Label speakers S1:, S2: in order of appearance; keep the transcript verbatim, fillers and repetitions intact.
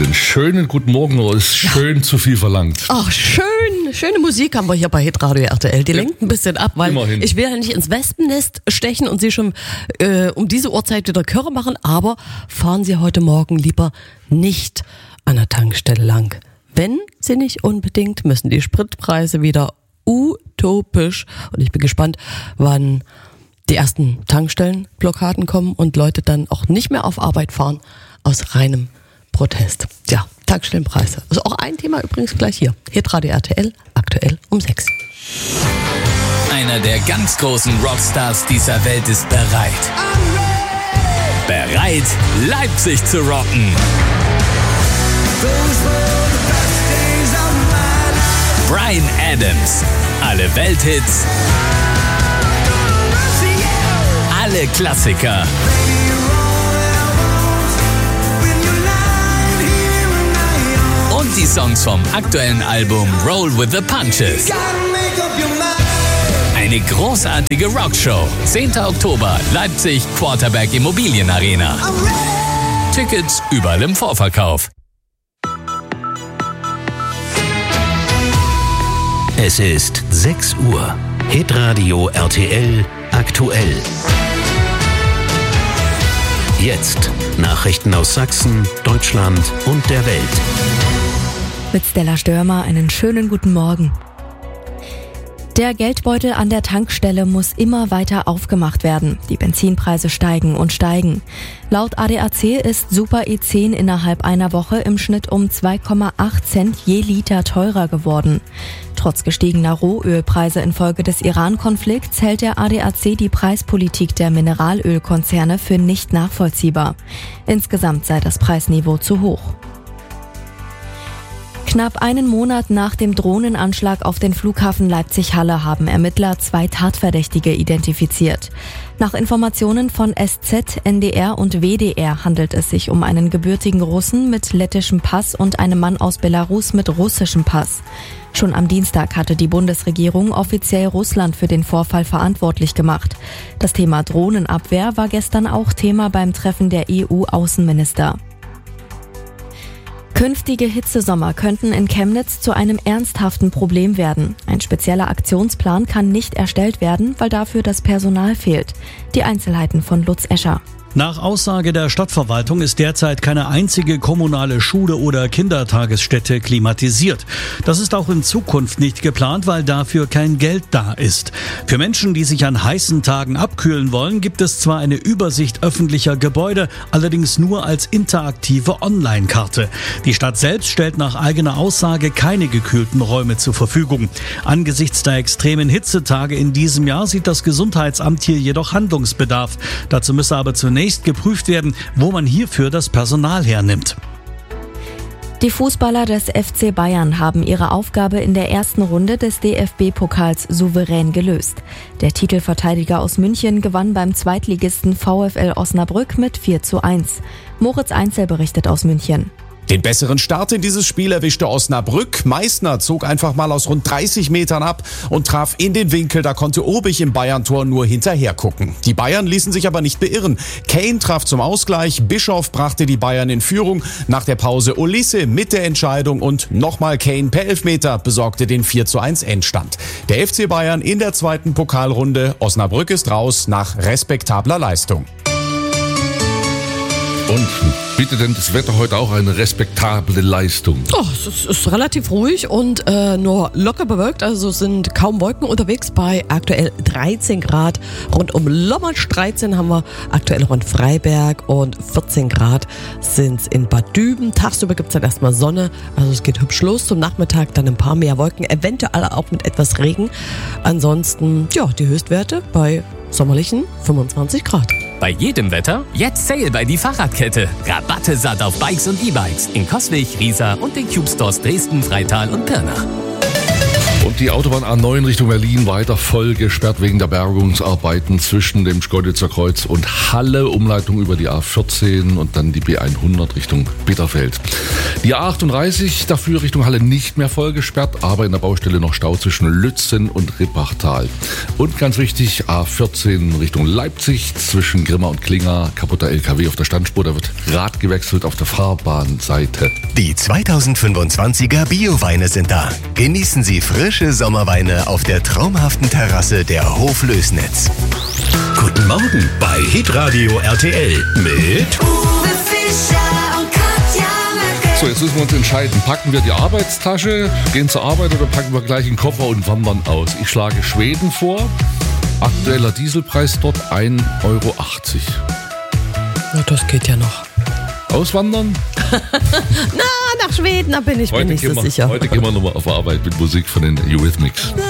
S1: Einen schönen guten Morgen, oder ist schön ja. zu viel verlangt?
S2: Ach, schön, schöne Musik haben wir hier bei Hitradio R T L. Die ja. lenkt ein bisschen ab, weil Immerhin. ich will ja nicht ins Wespennest stechen und Sie schon äh, um diese Uhrzeit wieder Körre machen, aber fahren Sie heute Morgen lieber nicht an der Tankstelle lang. Wenn Sie nicht unbedingt müssen, die Spritpreise wieder utopisch. Und ich bin gespannt, wann die ersten Tankstellenblockaden kommen und Leute dann auch nicht mehr auf Arbeit fahren aus reinem Protest. Ja, Tankstellenpreise. Das ist auch ein Thema übrigens gleich hier. Hitradio R T L, aktuell um sechs.
S3: Einer der ganz großen Rockstars dieser Welt ist bereit. Bereit, Leipzig zu rocken. Bryan Adams. Alle Welthits. Alle Klassiker. Und die Songs vom aktuellen Album Roll with the Punches. Eine großartige Rockshow. zehnten Oktober, Leipzig, Quarterback Immobilienarena. Tickets überall im Vorverkauf.
S4: Es ist sechs Uhr. Hitradio R T L aktuell. Jetzt Nachrichten aus Sachsen, Deutschland und der Welt.
S5: Mit Stella Störmer einen schönen guten Morgen. Der Geldbeutel an der Tankstelle muss immer weiter aufgemacht werden. Die Benzinpreise steigen und steigen. Laut A D A C ist Super E zehn innerhalb einer Woche im Schnitt um zwei Komma acht Cent je Liter teurer geworden. Trotz gestiegener Rohölpreise infolge des Iran-Konflikts hält der A D A C die Preispolitik der Mineralölkonzerne für nicht nachvollziehbar. Insgesamt sei das Preisniveau zu hoch. Knapp einen Monat nach dem Drohnenanschlag auf den Flughafen Leipzig-Halle haben Ermittler zwei Tatverdächtige identifiziert. Nach Informationen von S Z, N D R und W D R handelt es sich um einen gebürtigen Russen mit lettischem Pass und einen Mann aus Belarus mit russischem Pass. Schon am Dienstag hatte die Bundesregierung offiziell Russland für den Vorfall verantwortlich gemacht. Das Thema Drohnenabwehr war gestern auch Thema beim Treffen der E U-Außenminister. Künftige Hitzesommer könnten in Chemnitz zu einem ernsthaften Problem werden. Ein spezieller Aktionsplan kann nicht erstellt werden, weil dafür das Personal fehlt. Die Einzelheiten von Lutz Escher.
S6: Nach Aussage der Stadtverwaltung ist derzeit keine einzige kommunale Schule oder Kindertagesstätte klimatisiert. Das ist auch in Zukunft nicht geplant, weil dafür kein Geld da ist. Für Menschen, die sich an heißen Tagen abkühlen wollen, gibt es zwar eine Übersicht öffentlicher Gebäude, allerdings nur als interaktive Online-Karte. Die Stadt selbst stellt nach eigener Aussage keine gekühlten Räume zur Verfügung. Angesichts der extremen Hitzetage in diesem Jahr sieht das Gesundheitsamt hier jedoch Handlungsbedarf. Dazu müsse aber zunächst geprüft werden, wo man hierfür das Personal hernimmt.
S5: Die Fußballer des F C Bayern haben ihre Aufgabe in der ersten Runde des D F B-Pokals souverän gelöst. Der Titelverteidiger aus München gewann beim Zweitligisten VfL Osnabrück mit vier zu eins. Moritz Einzel berichtet aus München.
S7: Den besseren Start in dieses Spiel erwischte Osnabrück. Meissner zog einfach mal aus rund dreißig Metern ab und traf in den Winkel. Da konnte Obig im Bayern-Tor nur hinterher gucken. Die Bayern ließen sich aber nicht beirren. Kane traf zum Ausgleich. Bischof brachte die Bayern in Führung. Nach der Pause Olise mit der Entscheidung und nochmal Kane per Elfmeter besorgte den vier zu eins Endstand. Der F C Bayern in der zweiten Pokalrunde. Osnabrück ist raus nach respektabler Leistung.
S1: Und bitte denn das Wetter heute auch eine respektable Leistung?
S2: Oh, es ist, ist relativ ruhig und äh, nur locker bewölkt. Also sind kaum Wolken unterwegs bei aktuell dreizehn Grad. Rund um Lommatsch dreizehn haben wir aktuell rund Freiberg und vierzehn Grad sind es in Bad Düben. Tagsüber gibt es dann erstmal Sonne. Also es geht hübsch los. Zum Nachmittag dann ein paar mehr Wolken, eventuell auch mit etwas Regen. Ansonsten, ja, die Höchstwerte bei sommerlichen fünfundzwanzig Grad.
S3: Bei jedem Wetter jetzt Sale bei die Fahrradkette. Rabatte satt auf Bikes und E-Bikes in Coswig, Riesa und den Cube Stores Dresden, Freital und Pirna.
S1: Und die Autobahn A neun Richtung Berlin weiter voll gesperrt wegen der Bergungsarbeiten zwischen dem Schkeuditzer Kreuz und Halle. Umleitung über die A vierzehn und dann die B hundert Richtung Bitterfeld. Die A achtunddreißig dafür Richtung Halle nicht mehr voll gesperrt, aber in der Baustelle noch Stau zwischen Lützen und Rippachtal. Und ganz wichtig, A vierzehn Richtung Leipzig zwischen Grimma und Klinger, kaputter L K W auf der Standspur, da wird Rad gewechselt auf der Fahrbahnseite.
S8: Die zweitausendfünfundzwanziger Bioweine sind da. Genießen Sie frische Sommerweine auf der traumhaften Terrasse der Hof Lößnitz.
S4: Guten Morgen bei Hitradio R T L mit
S9: Uwe Fischer und Katja Möcke.
S1: So, jetzt müssen wir uns entscheiden. Packen wir die Arbeitstasche, gehen zur Arbeit oder packen wir gleich den Koffer und wandern aus? Ich schlage Schweden vor. Aktueller Dieselpreis dort ein Euro achtzig.
S2: Na, das geht ja noch.
S1: Auswandern?
S2: Na, nach Schweden, da bin ich mir nicht so
S1: wir,
S2: sicher.
S1: Heute gehen wir nochmal auf Arbeit mit Musik von den Eurythmics.